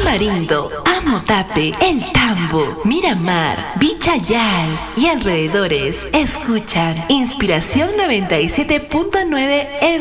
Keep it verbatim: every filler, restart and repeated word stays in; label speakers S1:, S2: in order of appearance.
S1: Tamarindo, Amotape, El Tambo, Miramar, Vichayal y alrededores escuchan Inspiración noventa y siete punto nueve